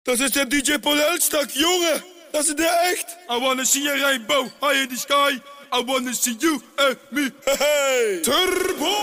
Das ist der DJ Paul Elstak, Junge. Das ist der echt. I wanna see a rainbow high in the sky. I wanna see you and me. Hey, hey. Turbo!